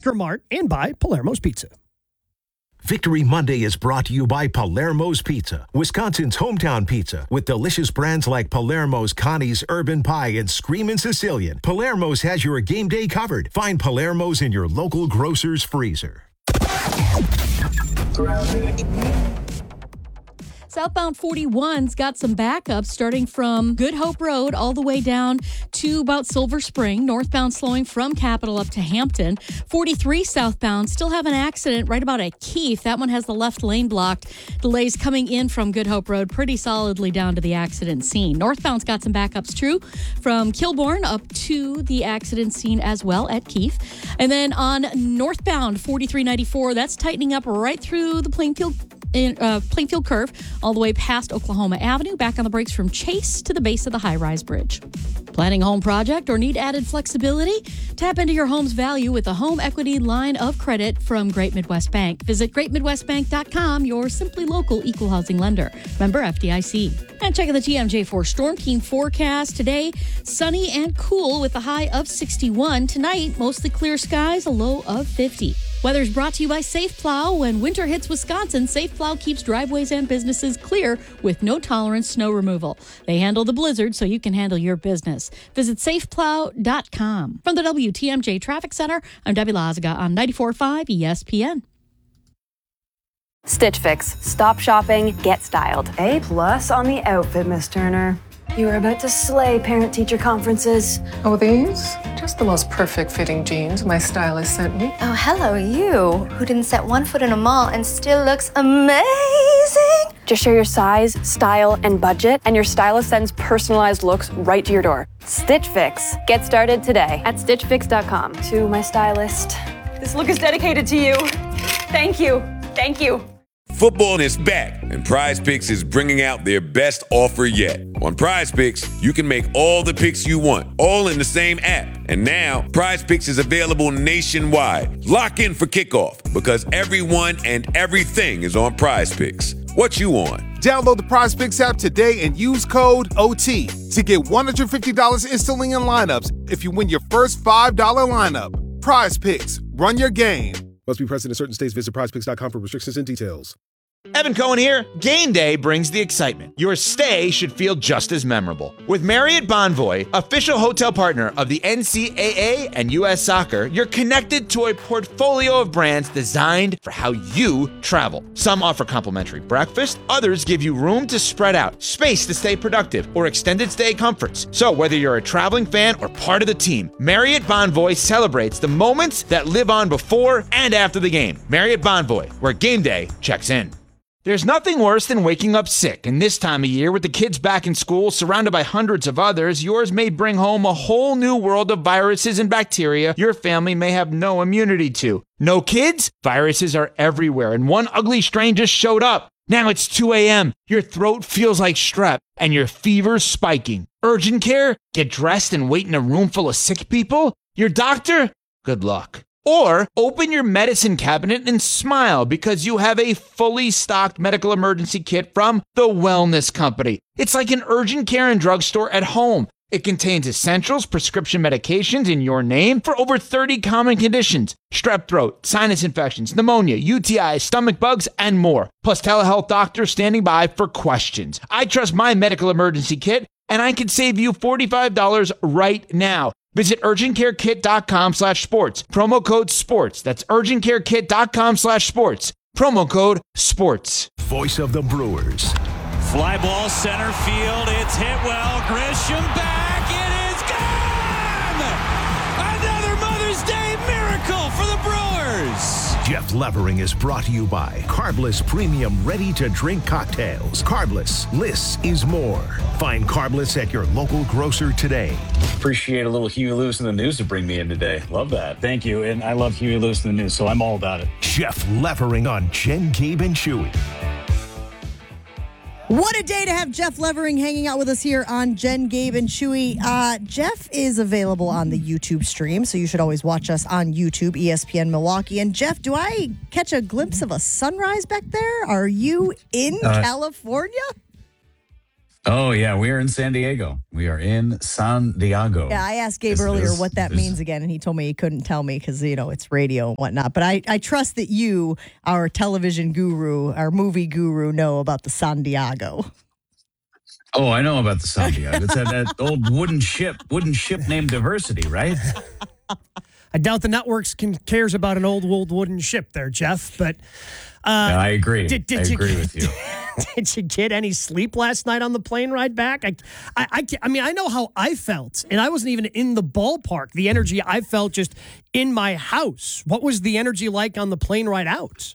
Oscar Mart, and by Palermo's Pizza. Victory Monday is brought to you by Palermo's Pizza, Wisconsin's hometown pizza, with delicious brands like Palermo's, Connie's, Urban Pie, and Screamin' Sicilian. Palermo's has your game day covered. Find Palermo's in your local grocer's freezer. Southbound 41's got some backups starting from Good Hope Road all the way down to about Silver Spring. Northbound slowing from Capitol up to Hampton. 43 southbound still have an accident right about at Keith. That one has the left lane blocked. Delays coming in from Good Hope Road pretty solidly down to the accident scene. Northbound's got some backups too from Kilbourne up to the accident scene as well at Keith. And then on northbound 4394, that's tightening up right through the Plainfield curve all the way past Oklahoma Avenue, back on the brakes from Chase to the base of the high-rise bridge. Planning a home project or need added flexibility? Tap into your home's value with a home equity line of credit from Great Midwest Bank. Visit greatmidwestbank.com, your simply local equal housing lender. Member FDIC. And check out the TMJ4 Storm Team forecast. Today, sunny and cool with a high of 61. Tonight, mostly clear skies, a low of 50. Weather's brought to you by Safe Plow. When winter hits Wisconsin, Safe Plow keeps driveways and businesses clear with no-tolerance snow removal. They handle the blizzard so you can handle your business. Visit safeplow.com. From the WTMJ Traffic Center, I'm Debbie Lazaga on 94.5 ESPN. Stitch Fix. Stop shopping, get styled. A+ on the outfit, Miss Turner. You were about to slay parent-teacher conferences. Oh, these? Just the most perfect fitting jeans my stylist sent me. Oh, hello, you, who didn't set one foot in a mall and still looks amazing. Just share your size, style, and budget, and your stylist sends personalized looks right to your door. Stitch Fix. Get started today at stitchfix.com. To my stylist, this look is dedicated to you. Thank you. Thank you. Football is back, and Prize Picks is bringing out their best offer yet. On Prize Picks, you can make all the picks you want, all in the same app. And now, Prize Picks is available nationwide. Lock in for kickoff, because everyone and everything is on Prize Picks. What you on? Download the Prize Picks app today and use code OT to get $150 instantly in lineups if you win your first $5 lineup. Prize Picks. Run your game. Must be present in certain states. Visit prizepicks.com for restrictions and details. Evan Cohen here. Game day brings the excitement. Your stay should feel just as memorable. With Marriott Bonvoy, official hotel partner of the NCAA and U.S. Soccer, you're connected to a portfolio of brands designed for how you travel. Some offer complimentary breakfast, others give you room to spread out, space to stay productive, or extended stay comforts. So whether you're a traveling fan or part of the team, Marriott Bonvoy celebrates the moments that live on before and after the game. Marriott Bonvoy, where game day checks in. There's nothing worse than waking up sick, and this time of year, with the kids back in school, surrounded by hundreds of others, yours may bring home a whole new world of viruses and bacteria your family may have no immunity to. No kids? Viruses are everywhere, and one ugly strain just showed up. Now it's 2 a.m., your throat feels like strep, and your fever's spiking. Urgent care? Get dressed and wait in a room full of sick people? Your doctor? Good luck. Or open your medicine cabinet and smile because you have a fully stocked medical emergency kit from The Wellness Company. It's like an urgent care and drugstore at home. It contains essentials, prescription medications in your name for over 30 common conditions. Strep throat, sinus infections, pneumonia, UTIs, stomach bugs, and more. Plus telehealth doctors standing by for questions. I trust my medical emergency kit, and I can save you $45 right now. Visit urgentcarekit.com/sports. Promo code SPORTS. That's urgentcarekit.com/sports. Promo code SPORTS. Voice of the Brewers. Fly ball center field. It's hit well. Grisham back. It is gone! Another Mother's Day miracle for the Brewers. Jeff Levering is brought to you by Carbless Premium Ready-to-Drink Cocktails. Carbless, less is more. Find Carbless at your local grocer today. Appreciate a little Huey Lewis in the news to bring me in today. Love that. Thank you, and I love Huey Lewis in the news, so I'm all about it. Jeff Levering on Jen, Gabe, and Chewy. What a day to have Jeff Levering hanging out with us here on Jen, Gabe, and Chewy. Jeff is available on the YouTube stream, so you should always watch us on YouTube, ESPN Milwaukee. And Jeff, do I catch a glimpse of a sunrise back there? Are you in California? Oh, yeah. We are in San Diego. We are in San Diego. Yeah, I asked Gabe earlier what that means again, and he told me he couldn't tell me because, it's radio and whatnot. But I trust that you, our television guru, our movie guru, know about the San Diego. Oh, I know about the San Diego. It's that old wooden ship named Diversity, right? I doubt the networks cares about an old wooden ship there, Jeff. But yeah, I agree. I agree with you. Did you get any sleep last night on the plane ride back? I mean, I know how I felt, and I wasn't even in the ballpark. The energy I felt just in my house. What was the energy like on the plane ride out?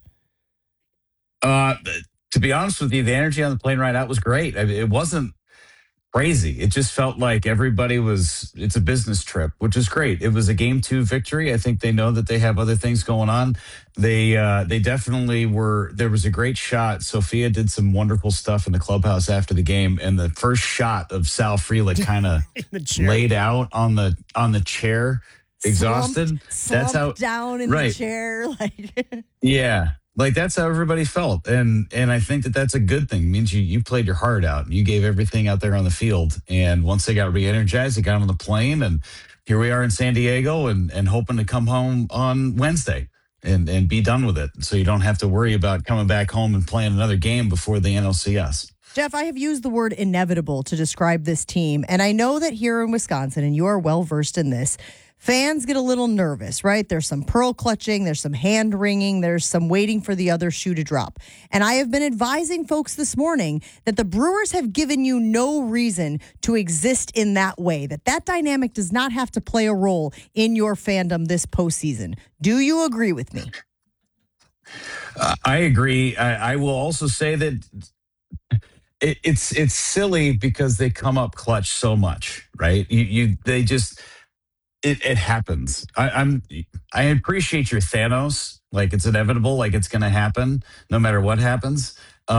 To be honest with you, the energy on the plane ride out was great. I mean, it wasn't crazy. It just felt like everybody it's a business trip, which is great. It was a Game 2 victory. I think they know that they have other things going on. They definitely were. There was a great shot. Sophia did some wonderful stuff in the clubhouse after the game, and the first shot of Sal Frelick kind of laid out on the chair, exhausted. Slumped That's how down in the chair, yeah. Like, that's how everybody felt. And I think that that's a good thing. It means you played your heart out. You gave everything out there on the field. And once they got re-energized, they got on the plane. And here we are in San Diego and hoping to come home on Wednesday and be done with it. So you don't have to worry about coming back home and playing another game before the NLCS. Jeff, I have used the word inevitable to describe this team. And I know that here in Wisconsin, and you are well-versed in this, fans get a little nervous, right? There's some pearl clutching, there's some hand wringing, there's some waiting for the other shoe to drop. And I have been advising folks this morning that the Brewers have given you no reason to exist in that way, that dynamic does not have to play a role in your fandom this postseason. Do you agree with me? I agree. I will also say that it's silly because they come up clutch so much, right? It happens. I appreciate your Thanos. Like, it's inevitable. Like, it's going to happen no matter what happens.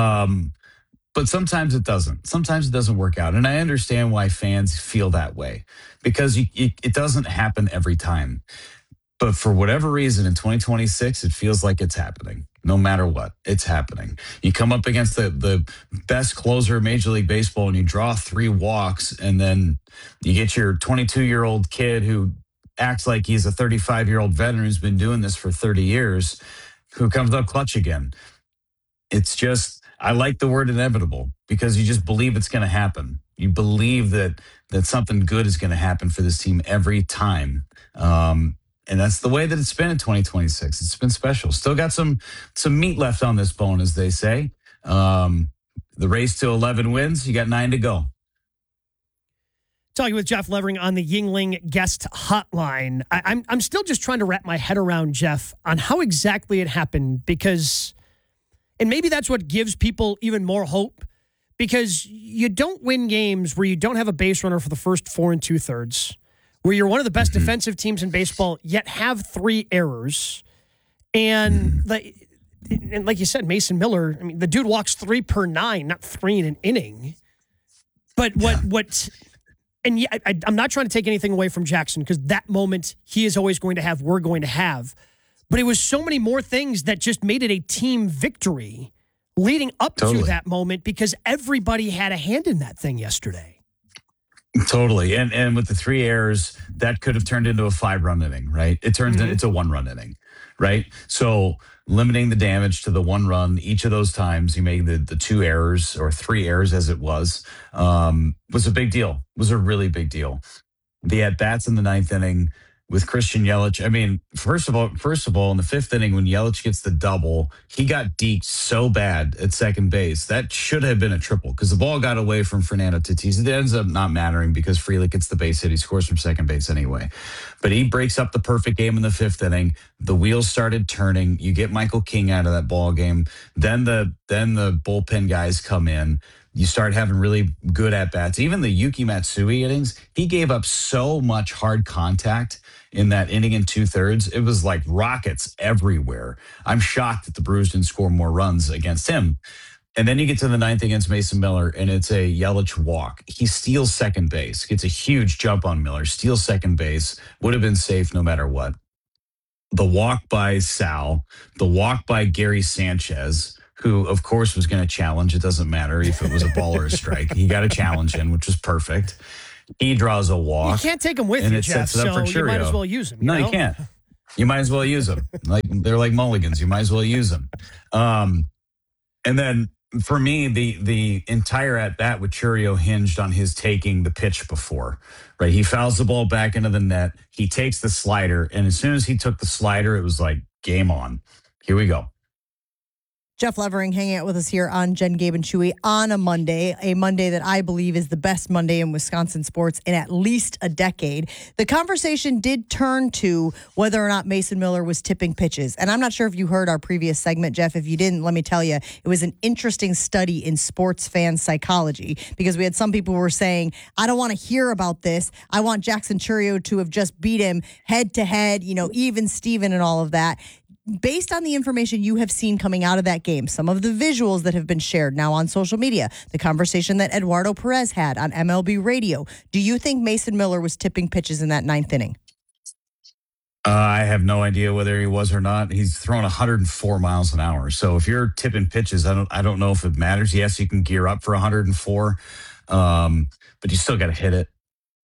But sometimes it doesn't. Sometimes it doesn't work out. And I understand why fans feel that way because it doesn't happen every time. But for whatever reason, in 2026, it feels like it's happening. No matter what, it's happening. You come up against the best closer in Major League Baseball and you draw 3 walks, and then you get your 22-year-old kid who acts like he's a 35-year-old veteran who's been doing this for 30 years, who comes up clutch again. It's just, I like the word inevitable because you just believe it's going to happen. You believe that something good is going to happen for this team every time. And that's the way that it's been in 2026. It's been special. Still got some meat left on this bone, as they say. The race to 11 wins, you got 9 to go. Talking with Jeff Levering on the Yuengling guest hotline. I'm still just trying to wrap my head around, Jeff, on how exactly it happened because, and maybe that's what gives people even more hope, because you don't win games where you don't have a base runner for the first 4 2/3. Where you're one of the best defensive teams in baseball, yet have 3 errors. And like you said, Mason Miller, I mean, the dude walks 3 per 9, not 3 in an inning. But and yeah, I'm not trying to take anything away from Jackson because that moment he is always going to have, we're going to have. But it was so many more things that just made it a team victory leading up to that moment because everybody had a hand in that thing yesterday. Totally. And with the 3 errors, that could have turned into a 5-run inning, right? It turns into a 1-run inning, right? So limiting the damage to the 1 run each of those times, you made the 2 errors or 3 errors as it was a big deal, was a really big deal. The at-bats in the 9th inning with Christian Yelich. I mean, first of all, in the 5th inning, when Yelich gets the double, he got deked so bad at second base. That should have been a triple because the ball got away from Fernando Tatis. It ends up not mattering because Frelick gets the base hit. He scores from second base anyway. But he breaks up the perfect game in the 5th inning. The wheels started turning. You get Michael King out of that ball game. Then the bullpen guys come in. You start having really good at-bats. Even the Yuki Matsui innings, he gave up so much hard contact in that inning and 2/3. It was like rockets everywhere. I'm shocked that the Brewers didn't score more runs against him. And then you get to the 9th against Mason Miller, and it's a Yelich walk. He steals second base, gets a huge jump on Miller, steals second base, would have been safe no matter what. The walk by Sal, the walk by Gary Sanchez, who, of course, was going to challenge. It doesn't matter if it was a ball or a strike. He got a challenge in, which was perfect. He draws a walk. You can't take him with and you, it Jeff, sets it up so for Churio. you might as well use him. You can't. You might as well use them. They're like mulligans. You might as well use them. And then for me, the entire at bat with Churio hinged on his taking the pitch before. Right, he fouls the ball back into the net. He takes the slider, and as soon as he took the slider, it was like game on. Here we go. Jeff Levering hanging out with us here on Jen, Gabe, and Chewy on a Monday that I believe is the best Monday in Wisconsin sports in at least a decade. The conversation did turn to whether or not Mason Miller was tipping pitches. And I'm not sure if you heard our previous segment, Jeff. If you didn't, let me tell you, it was an interesting study in sports fan psychology because we had some people who were saying, I don't want to hear about this. I want Jackson Churio to have just beat him head to head, even Steven and all of that. Based on the information you have seen coming out of that game, some of the visuals that have been shared now on social media, the conversation that Eduardo Perez had on MLB radio, do you think Mason Miller was tipping pitches in that ninth inning? I have no idea whether he was or not. He's throwing 104 miles an hour. So if you're tipping pitches, I don't know if it matters. Yes, you can gear up for 104, but you still got to hit it.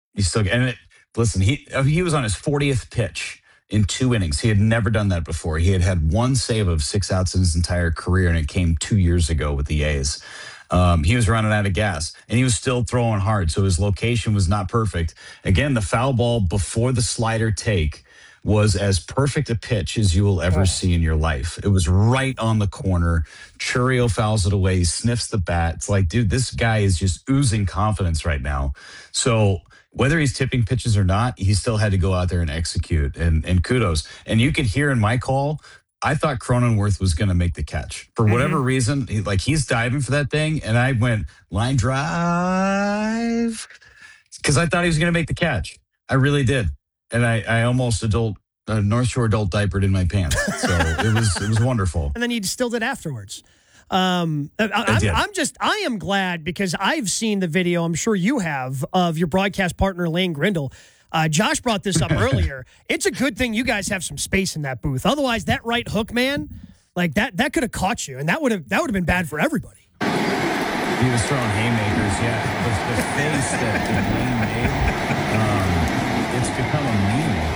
Listen, he was on his 40th pitch in 2 innings. He had never done that before. He had one save of 6 outs in his entire career, and it came 2 years ago with the A's. He was running out of gas, and he was still throwing hard, so his location was not perfect. Again, the foul ball before the slider take was as perfect a pitch as you will ever see in your life. It was right on the corner. Churio fouls it away, sniffs the bat. It's like, dude, this guy is just oozing confidence right now. So whether he's tipping pitches or not, he still had to go out there and execute, and kudos. And you could hear in my call, I thought Cronenworth was going to make the catch. For whatever reason, he's diving for that thing, and I went, line drive, because I thought he was going to make the catch. I really did. And I almost North Shore adult diapered in my pants. So it was wonderful. And then you distilled it afterwards. I am glad because I've seen the video, I'm sure you have, of your broadcast partner, Lane Grindle. Josh brought this up earlier. It's a good thing you guys have some space in that booth. Otherwise, that right hook, man, like that could have caught you, and that would have been bad for everybody. He was throwing haymakers, yeah. The face that Lane made, it's become a meme.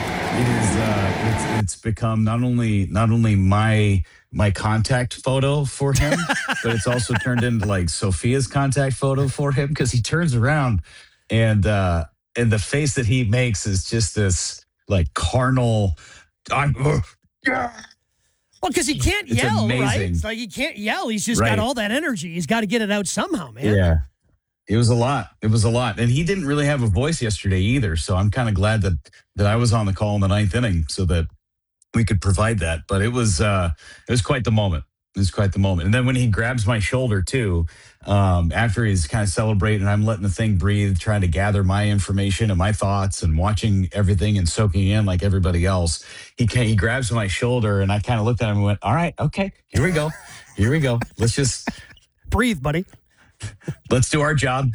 It's become not only my contact photo for him, but it's also turned into like Sophia's contact photo for him because he turns around and the face that he makes is just this like carnal. Well, because he can't yell, amazing. Right? It's like he can't yell. He's just got all that energy. He's got to get it out somehow, man. Yeah. It was a lot. And he didn't really have a voice yesterday either. So I'm kind of glad that I was on the call in the ninth inning so that we could provide that. But it was quite the moment. And then when he grabs my shoulder too, after he's kind of celebrating, I'm letting the thing breathe, trying to gather my information and my thoughts and watching everything and soaking in like everybody else. He grabs my shoulder and I kind of looked at him and went, all right, okay, here we go. Let's just breathe, buddy. Let's do our job.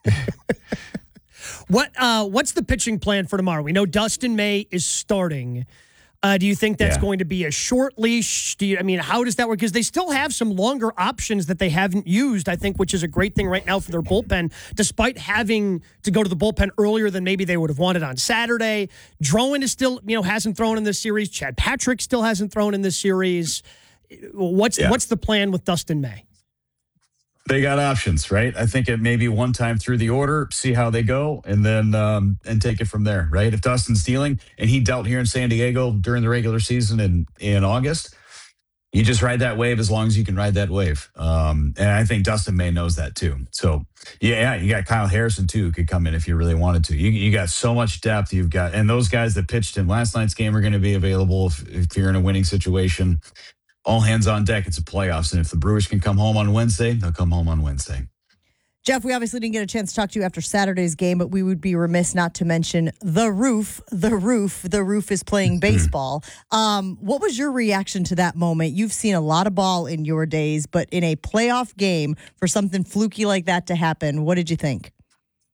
What's the pitching plan for tomorrow? We know Dustin May is starting. Do you think that's going to be a short leash? How does that work? Because they still have some longer options that they haven't used, I think, which is a great thing right now for their bullpen, despite having to go to the bullpen earlier than maybe they would have wanted on Saturday. Drowan is still, hasn't thrown in this series. Chad Patrick still hasn't thrown in this series. What's the plan with Dustin May? They got options, right? I think it may be one time through the order, see how they go, and then and take it from there, right? If Dustin's dealing, and he dealt here in San Diego during the regular season in August, you just ride that wave as long as you can ride that wave. And I think Dustin May knows that too. So, yeah, you got Kyle Harrison too, who could come in if you really wanted to. You got so much depth. And those guys that pitched in last night's game are going to be available if you're in a winning situation. All hands on deck. It's a playoffs. And if the Brewers can come home on Wednesday, they'll come home on Wednesday. Jeff, we obviously didn't get a chance to talk to you after Saturday's game, but we would be remiss not to mention the roof. The roof is playing baseball. What was your reaction to that moment? You've seen a lot of ball in your days, but in a playoff game for something fluky like that to happen, what did you think?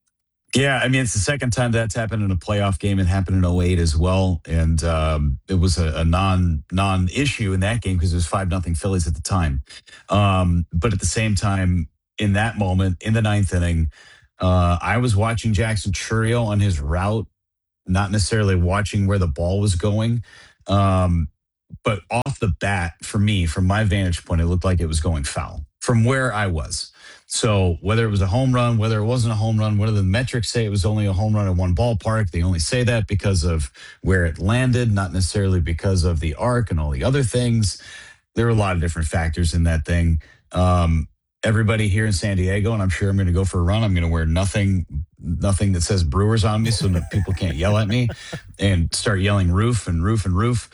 Yeah, I mean, it's the second time that's happened in a playoff game. It happened in 2008 as well. And it was a non-issue in that game because it was 5-0 Phillies at the time. But at the same time, in that moment, in the ninth inning, I was watching Jackson Chourio on his route, not necessarily watching where the ball was going. But off the bat, for me, from my vantage point, it looked like it was going foul from where I was. So whether it was a home run, whether it wasn't a home run, whether the metrics say it was only a home run at one ballpark, they only say that because of where it landed, not necessarily because of the arc and all the other things. There were a lot of different factors in that thing. Everybody here in San Diego, and I'm sure I'm going to go for a run. I'm going to wear nothing that says Brewers on me so that people can't yell at me and start yelling roof and roof and roof.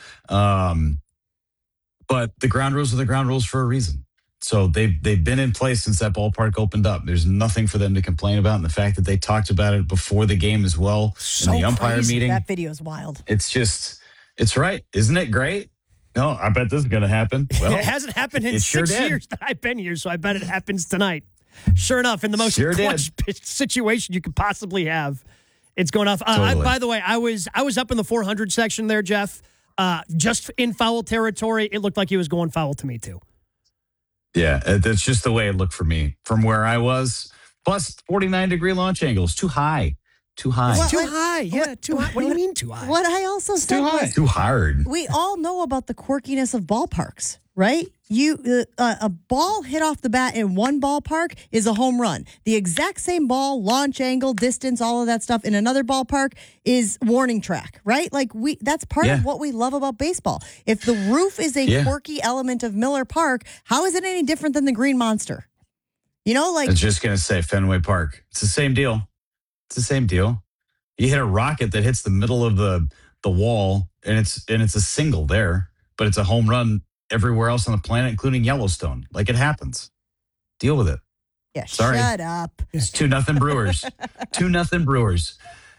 But the ground rules are the ground rules for a reason. So they've been in place since that ballpark opened up. There's nothing for them to complain about. And the fact that they talked about it before the game as well in the umpire meeting. That video is wild. It's right. Isn't it great? No, I bet this is going to happen. Well, it hasn't happened in 6 years that I've been here, so I bet it happens tonight. Sure enough, in the most clutch situation you could possibly have, it's going off. Totally. By the way, I was up in the 400 section there, Jeff. Just in foul territory, it looked like he was going foul to me too. Yeah, that's just the way it looked for me from where I was. Plus 49-degree launch angle is too high. Too high. Too high. Yeah, too high. What do you mean too high? What I also said was too hard. We all know about the quirkiness of ballparks, right? A ball hit off the bat in one ballpark is a home run. The exact same ball, launch angle, distance, all of that stuff in another ballpark is warning track, right? Like that's part of what we love about baseball. If the roof is a quirky element of Miller Park, how is it any different than the Green Monster? You know, like I was just gonna say Fenway Park. It's the same deal. It's the same deal. You hit a rocket that hits the middle of the wall, and it's a single there, but it's a home run everywhere else on the planet, including Yellowstone. Like it happens. Deal with it. Yeah, sorry. Shut up. It's 2-0 Brewers. 2-0 Brewers.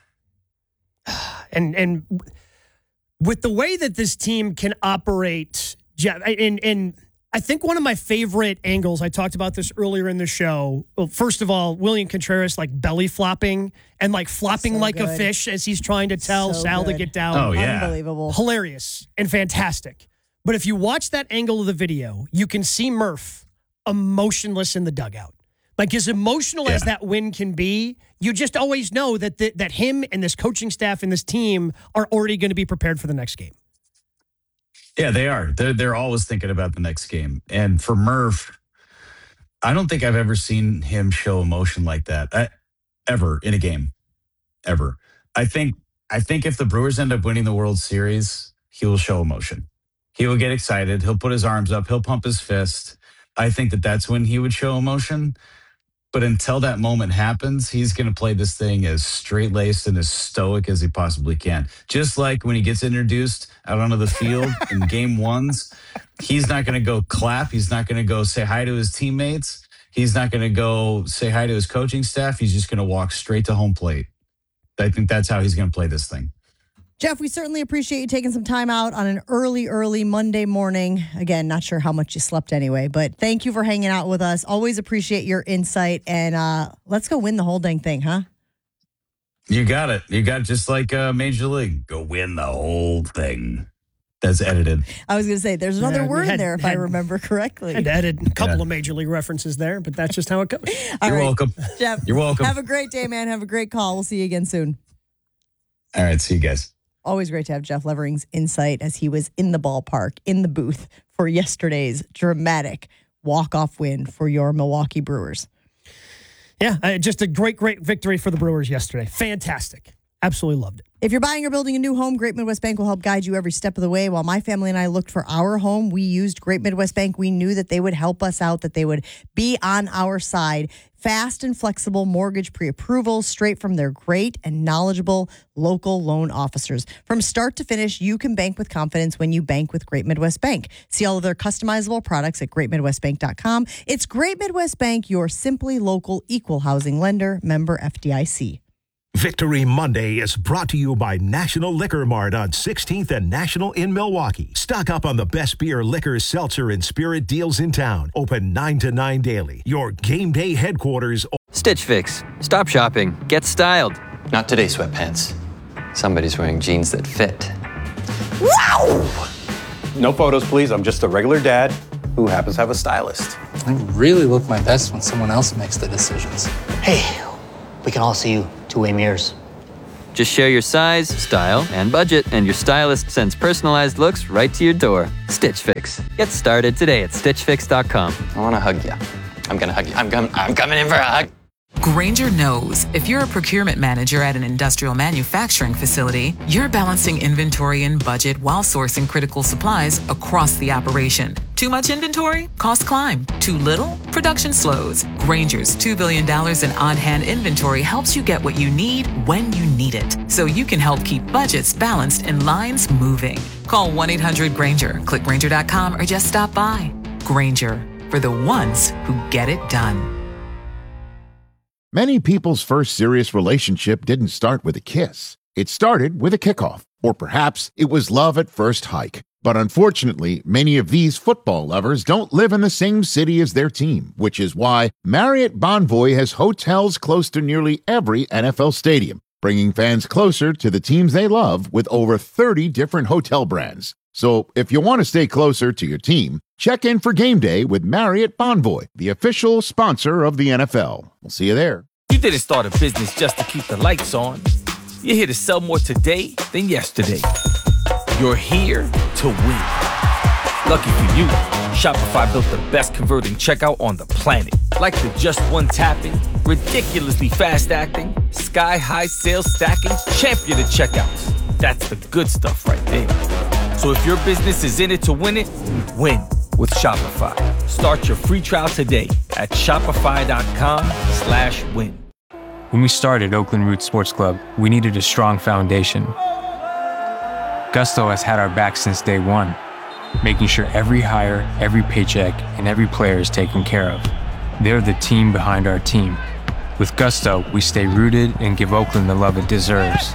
And with the way that this team can operate, Jeff, and I think one of my favorite angles, I talked about this earlier in the show. Well, first of all, William Contreras like belly flopping and like flopping like a fish as he's trying to tell Sal to get down. Oh, yeah. Unbelievable. Hilarious and fantastic. But if you watch that angle of the video, you can see Murph emotionless in the dugout. Like as emotional as that win can be, you just always know that him and this coaching staff and this team are already going to be prepared for the next game. Yeah, they are. They're always thinking about the next game. And for Murph, I don't think I've ever seen him show emotion like that ever in a game, ever. I think if the Brewers end up winning the World Series, he will show emotion. He will get excited. He'll put his arms up. He'll pump his fist. I think that's when he would show emotion. But until that moment happens, he's going to play this thing as straight-laced and as stoic as he possibly can. Just like when he gets introduced out onto the field in game ones, he's not going to go clap. He's not going to go say hi to his teammates. He's not going to go say hi to his coaching staff. He's just going to walk straight to home plate. I think that's how he's going to play this thing. Jeff, we certainly appreciate you taking some time out on an early Monday morning. Again, not sure how much you slept anyway, but thank you for hanging out with us. Always appreciate your insight, and let's go win the whole dang thing, huh? You got it. You got it just like Major League. Go win the whole thing. That's edited. I was going to say, there's another word in there if I remember correctly. I'd added a couple of Major League references there, but that's just how it goes. You're welcome. Jeff, you're welcome. Have a great day, man. Have a great call. We'll see you again soon. All right. See you guys. Always great to have Jeff Levering's insight as he was in the ballpark, in the booth for yesterday's dramatic walk-off win for your Milwaukee Brewers. Yeah, just a great victory for the Brewers yesterday. Fantastic. Absolutely loved it. If you're buying or building a new home, Great Midwest Bank will help guide you every step of the way. While my family and I looked for our home, we used Great Midwest Bank. We knew that they would help us out, that they would be on our side. Fast and flexible mortgage pre-approval straight from their great and knowledgeable local loan officers. From start to finish, you can bank with confidence when you bank with Great Midwest Bank. See all of their customizable products at greatmidwestbank.com. It's Great Midwest Bank, your simply local equal housing lender, member FDIC. Victory Monday is brought to you by National Liquor Mart on 16th and National in Milwaukee. Stock up on the best beer, liquor, seltzer, and spirit deals in town. Open 9 to 9 daily. Your game day headquarters. Stitch Fix. Stop shopping. Get styled. Not today, sweatpants. Somebody's wearing jeans that fit. Wow! No photos, please. I'm just a regular dad who happens to have a stylist. I really look my best when someone else makes the decisions. Hey, we can all see you two-way mirrors. Just share your size, style, and budget, and your stylist sends personalized looks right to your door. Stitch Fix. Get started today at StitchFix.com. I want to hug you. I'm going to hug you. I'm coming in for a hug. Grainger knows if you're a procurement manager at an industrial manufacturing facility, you're balancing inventory and budget while sourcing critical supplies across the operation. Too much inventory? Costs climb. Too little? Production slows. Grainger's $2 billion in on-hand inventory helps you get what you need when you need it, so you can help keep budgets balanced and lines moving. Call 1-800-GRAINGER, click Grainger.com, or just stop by. Grainger, for the ones who get it done. Many people's first serious relationship didn't start with a kiss. It started with a kickoff, or perhaps it was love at first hike. But unfortunately, many of these football lovers don't live in the same city as their team, which is why Marriott Bonvoy has hotels close to nearly every NFL stadium, bringing fans closer to the teams they love with over 30 different hotel brands. So if you want to stay closer to your team, check in for game day with Marriott Bonvoy, the official sponsor of the NFL. We'll see you there. You didn't start a business just to keep the lights on. You're here to sell more today than yesterday. You're here to win. Lucky for you, Shopify built the best converting checkout on the planet. Like the just one tapping, ridiculously fast acting, sky-high sales stacking, champion of checkouts. That's the good stuff right there. So if your business is in it to win it, win with Shopify. Start your free trial today at shopify.com/win. When we started Oakland Roots Sports Club, we needed a strong foundation. Gusto has had our back since day one, making sure every hire, every paycheck, and every player is taken care of. They're the team behind our team. With Gusto, we stay rooted and give Oakland the love it deserves.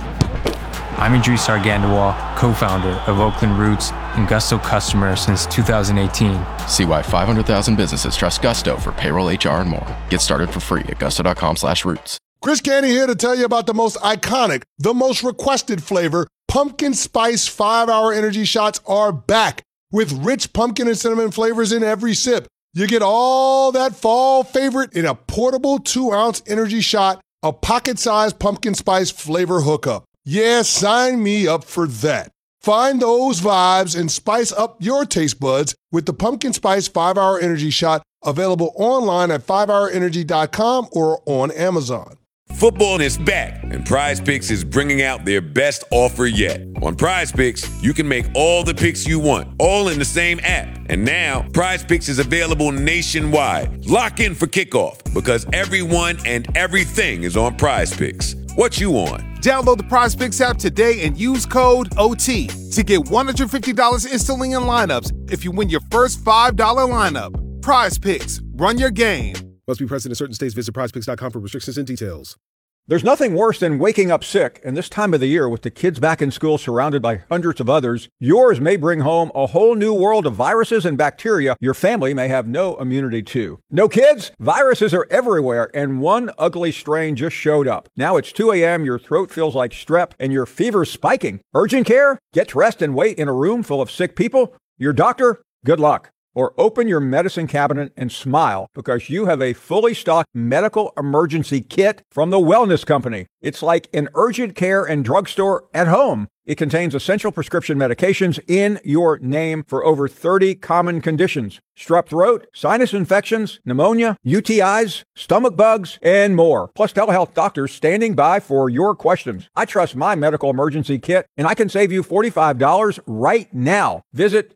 I'm Idris Argandawal, co-founder of Oakland Roots and Gusto customer since 2018. See why 500,000 businesses trust Gusto for payroll, HR, and more. Get started for free at gusto.com/roots. Chris Canty here to tell you about the most iconic, the most requested flavor. Pumpkin Spice 5-Hour Energy Shots are back with rich pumpkin and cinnamon flavors in every sip. You get all that fall favorite in a portable 2-ounce energy shot, a pocket-sized pumpkin spice flavor hookup. Yeah, sign me up for that. Find those vibes and spice up your taste buds with the Pumpkin Spice 5-Hour Energy Shot, available online at 5hourenergy.com or on Amazon. Football is back, and Prize Picks is bringing out their best offer yet. On Prize Picks, you can make all the picks you want, all in the same app. And now, Prize Picks is available nationwide. Lock in for kickoff, because everyone and everything is on Prize Picks. What you on? Download the Prize Picks app today and use code OT to get $150 instantly in lineups if you win your first $5 lineup. Prize Picks. Run your game. Must be present in certain states. Visit prizepicks.com for restrictions and details. There's nothing worse than waking up sick, and this time of the year with the kids back in school surrounded by hundreds of others, yours may bring home a whole new world of viruses and bacteria your family may have no immunity to. No kids? Viruses are everywhere, and one ugly strain just showed up. Now it's 2 a.m., your throat feels like strep, and your fever's spiking. Urgent care? Get dressed and wait in a room full of sick people? Your doctor? Good luck. Or open your medicine cabinet and smile because you have a fully stocked medical emergency kit from the Wellness Company. It's like an urgent care and drugstore at home. It contains essential prescription medications in your name for over 30 common conditions. Strep throat, sinus infections, pneumonia, UTIs, stomach bugs, and more. Plus telehealth doctors standing by for your questions. I trust my medical emergency kit, and I can save you $45 right now. Visit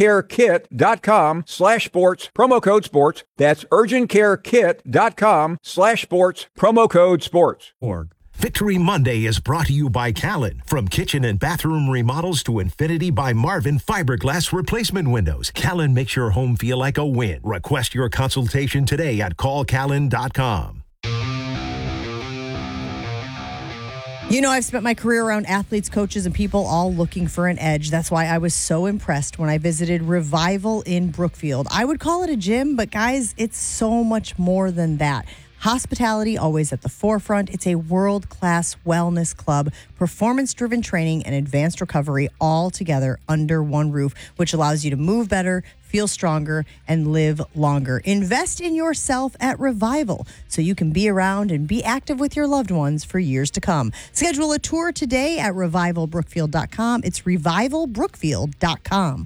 urgentcarekit.com/sports, promo code sports. That's urgentcarekit.com/sports, promo code sports. Victory Monday is brought to you by Callen. From kitchen and bathroom remodels to Infinity by Marvin fiberglass replacement windows, Callen makes your home feel like a win. Request your consultation today at callcallen.com. You know, I've spent my career around athletes, coaches, and people all looking for an edge. That's why I was so impressed when I visited Revival in Brookfield. I would call it a gym, but guys, it's so much more than that. Hospitality always at the forefront. It's a world-class wellness club, performance-driven training, and advanced recovery all together under one roof, which allows you to move better, feel stronger, and live longer. Invest in yourself at Revival so you can be around and be active with your loved ones for years to come. Schedule a tour today at revivalbrookfield.com. It's revivalbrookfield.com.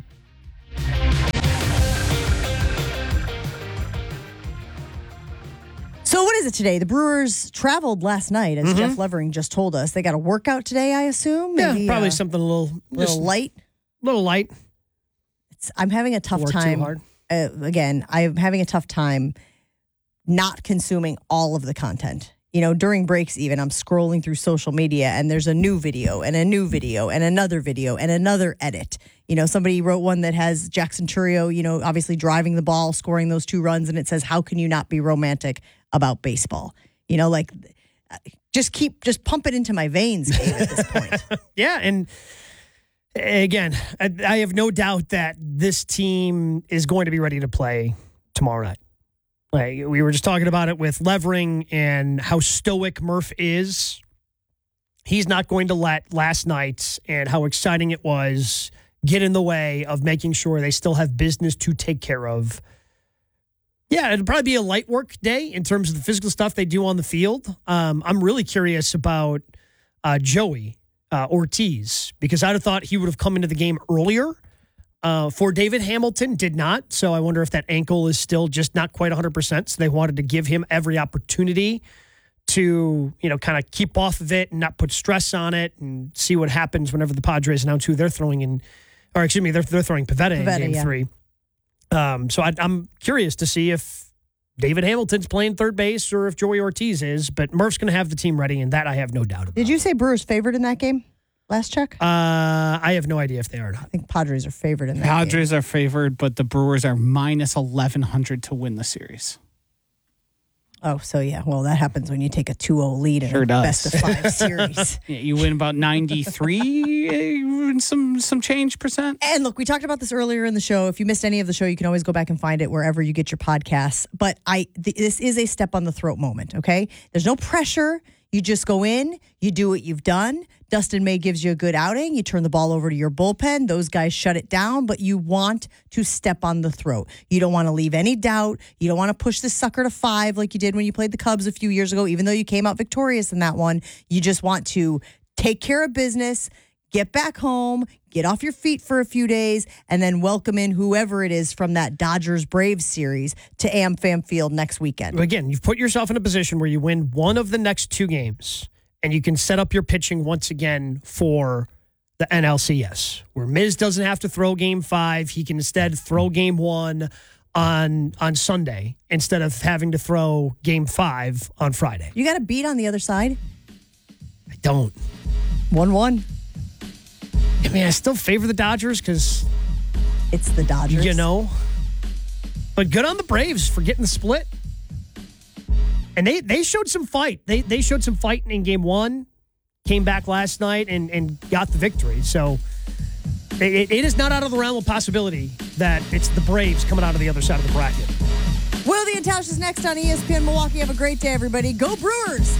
So what is it today? The Brewers traveled last night, as Jeff Levering just told us. They got a workout today, I assume? Maybe, probably something a little light. Little light. I'm having a tough time. Too hard. Again, I'm having a tough time not consuming all of the content. You know, during breaks even, I'm scrolling through social media and there's a new video and a new video and another video and another edit. You know, somebody wrote one that has Jackson Chourio, you know, obviously driving the ball, scoring those 2 runs, and it says, how can you not be romantic about baseball? You know, like, just pump it into my veins, Gabe, at this point. Yeah, and again, I have no doubt that this team is going to be ready to play tomorrow night. Like, we were just talking about it with Levering and how stoic Murph is. He's not going to let last night and how exciting it was get in the way of making sure they still have business to take care of. Yeah, it'll probably be a light work day in terms of the physical stuff they do on the field. I'm really curious about Joey Ortiz, because I'd have thought he would have come into the game earlier. For David Hamilton, did not. So I wonder if that ankle is still just not quite 100%. So they wanted to give him every opportunity to, you know, kind of keep off of it and not put stress on it and see what happens whenever the Padres announce who they're throwing in, or excuse me, they're throwing Pivetta in game 3. So I'm curious to see if David Hamilton's playing third base or if Joey Ortiz is, but Murph's going to have the team ready, and that I have no doubt about. Did you say Brewers favored in that game? Last check? I have no idea if they are or not. I think Padres are favored in that Padres game. are favored, but the Brewers are minus 1,100 to win the series. Oh, so yeah. Well, that happens when you take a 2-0 lead in a best-of-5 series. Yeah, you win about 93 some change percent. And look, we talked about this earlier in the show. If you missed any of the show, you can always go back and find it wherever you get your podcasts. But this is a step on the throat moment, okay? There's no pressure. You just go in, you do what you've done. Dustin May gives you a good outing. You turn the ball over to your bullpen. Those guys shut it down, but you want to step on the throat. You don't want to leave any doubt. You don't want to push this sucker to 5 like you did when you played the Cubs a few years ago, even though you came out victorious in that one. You just want to take care of business, get back home, get off your feet for a few days, and then welcome in whoever it is from that Dodgers-Braves series to AmFam Field next weekend. Again, you've put yourself in a position where you win one of the next 2 games, and you can set up your pitching once again for the NLCS, where Miz doesn't have to throw game 5. He can instead throw game 1 on Sunday instead of having to throw game 5 on Friday. You got a beat on the other side? I don't. 1-1. I mean, I still favor the Dodgers because it's the Dodgers. You know? But good on the Braves for getting the split. And they showed some fight. They showed some fight in game 1, came back last night and got the victory. So it is not out of the realm of possibility that it's the Braves coming out of the other side of the bracket. Wilde and Tausch is next on ESPN Milwaukee. Have a great day, everybody. Go Brewers!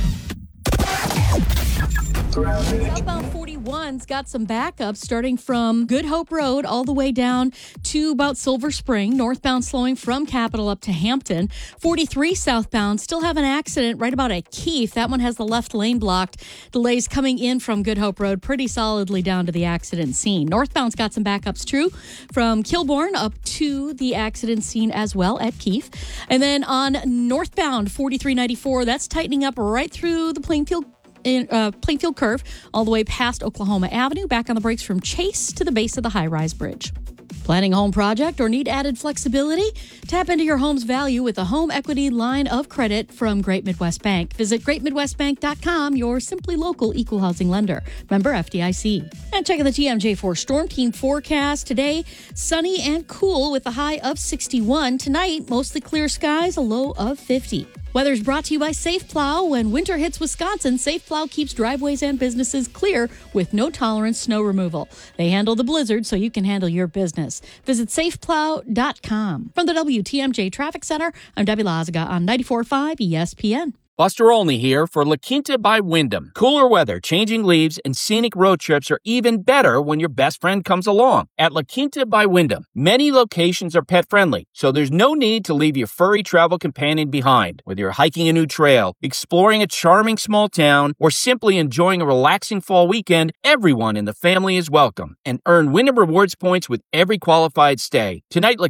Southbound 41's got some backups starting from Good Hope Road all the way down to about Silver Spring. Northbound slowing from Capitol up to Hampton. 43 southbound still have an accident right about at Keefe. That one has the left lane blocked. Delays coming in from Good Hope Road pretty solidly down to the accident scene. Northbound's got some backups true from Kilbourne up to the accident scene as well at Keefe. And then on northbound 4394, that's tightening up right through the Plainfield curve all the way past Oklahoma Avenue, back on the brakes from Chase to the base of the high-rise bridge. Planning a home project or need added flexibility? Tap into your home's value with a home equity line of credit from Great Midwest Bank. Visit greatmidwestbank.com, your simply local equal housing lender. Member FDIC. And checking the TMJ4 Storm Team forecast. Today, sunny and cool with a high of 61. Tonight, mostly clear skies, a low of 50. Weather's brought to you by Safe Plow. When winter hits Wisconsin, Safe Plow keeps driveways and businesses clear with no-tolerance snow removal. They handle the blizzard so you can handle your business. Visit safeplow.com. From the WTMJ Traffic Center, I'm Debbie Lazaga on 94.5 ESPN. Buster Olney here for La Quinta by Wyndham. Cooler weather, changing leaves, and scenic road trips are even better when your best friend comes along. At La Quinta by Wyndham, many locations are pet-friendly, so there's no need to leave your furry travel companion behind. Whether you're hiking a new trail, exploring a charming small town, or simply enjoying a relaxing fall weekend, everyone in the family is welcome. And earn Wyndham Rewards points with every qualified stay. Tonight, La